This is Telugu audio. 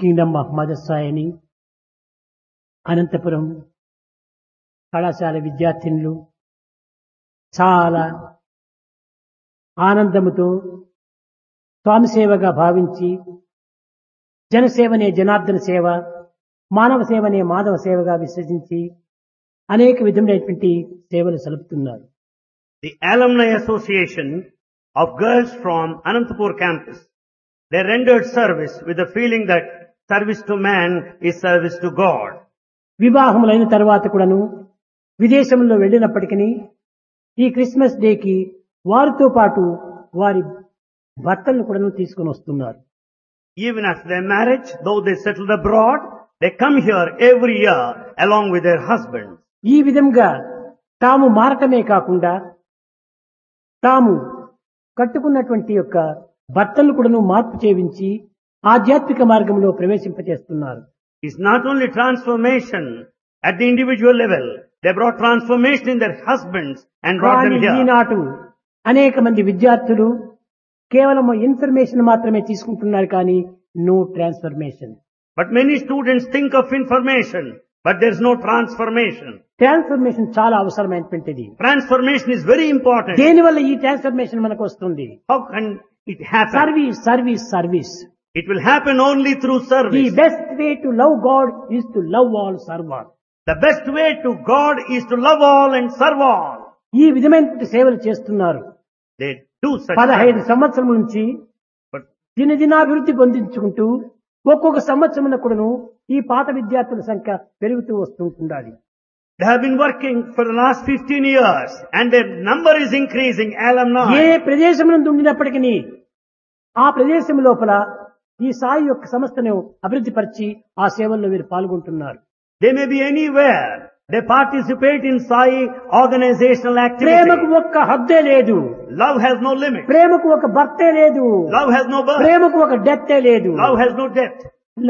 కింగ్డమ్ ఆఫ్ మదర్ సాయిని అనంతపురం కళాశాల విద్యార్థినులు చాలా ఆనందముతో స్వామి సేవగా భావించి జనసేవనే జనార్దన సేవ, మానవ సేవనే మాధవ సేవగా విశ్వసించి అనేక విధములైనటువంటి సేవలు సలుపుతున్నారు. The Alumni Association of girls from Anantapur campus, they rendered service with the feeling that service to man is service to God. వివాహములైన తర్వాత కూడాను విదేశంలో వెళ్ళినప్పటికీ ఈ క్రిస్మస్ డేకి వారితో పాటు వారి భర్తలను కూడాను తీసుకొని వస్తున్నారు. Even after their marriage, though they settled abroad, they come here every year along with their husbands. ఈ విధంగా తాము మారటమే కాకుండా తాము కట్టుకున్నటువంటి యొక్క భర్తలను కూడాను మార్పు చేయించి ఆధ్యాత్మిక మార్గంలో ప్రవేశింపచేస్తున్నారు. It's not only transformation at the individual level, they brought transformation in their husbands and brought them here. ఈనాటి అనేక మంది విద్యార్థులు కేవలం ఇన్ఫర్మేషన్ మాత్రమే తీసుకుంటున్నారు కానీ no transformation. But many students think of information, but there's no transformation. Transformation చాలా అవసరమైనటువంటిది. Transformation is very important. దేనివల్ల ఈ ట్రాన్స్ఫర్మేషన్ మనకు వస్తుంది? How can it happen? Service service service. It will happen only through the service. Best way to love God is to love all serve all. The best way to God is to love all and serve all. ఈ విధమైనటువంటి సేవలు చేస్తున్నారు. They do such 15 service. సంవత్సరం నుంచి But దినదినాభివృద్ధి పొందించుకుంటూ ఒక్కొక్క సంవత్సరం కూడాను ఈ పాత విద్యార్థుల సంఖ్య పెరుగుతూ వస్తుంటుండాలి. they have been working for the last 15 years and their number is increasing, A alumni. ప్రదేశం నుండి ఉండినప్పటికీ ఆ ప్రదేశం లోపల ఈ సాయి యొక్క సంస్థను అభివృద్ధి పరిచి ఆ సేవల్లో వీరు పాల్గొంటున్నారు. They may be anywhere. They participate in Sai organizational ప్రేమకు activity. ఒక్క హద్దే లేదు. Love has no limit. ప్రేమకు ఒక భర్తే లేదు. Love has no birth. ప్రేమకు ఒక డెత్తే లేదు. Love has no death.